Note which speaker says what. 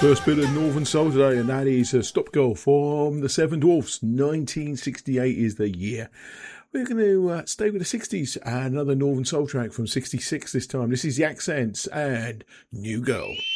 Speaker 1: First bit of Northern Soul today, and that is Stop Girl from the Seven Dwarfs. 1968 is the year. We're going to stay with the 60s, and another Northern Soul track from 66 this time. This is The Accents and New Girl.